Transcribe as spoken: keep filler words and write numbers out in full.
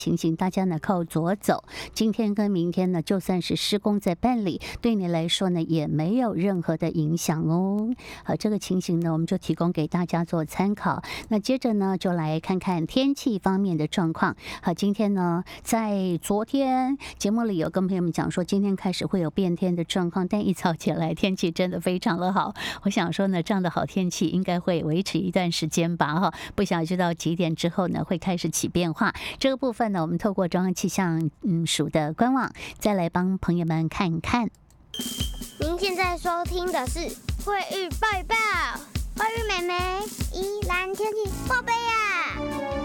情形，大家呢靠左走。今天跟明天呢，就算是施工在办理，对你来说呢也没有任何的影响哦。好，这个情形呢，我们就提供给大家做参考。那接着呢，就来看看天气方面的状况。好，今天呢，在昨天节目里有跟朋友们讲说，今天开始会有变天的状况，但一早起来天气真的非常的好。我想说呢，这样的好天气应该会维持一段时间吧，哈，不晓得知道几点之后呢会开始起变化。这个部分呢，我们透过中央气象嗯署的官网，再来帮朋友们看一看。 您现在收听的是会预报报，会预妹妹宜兰天气报备呀。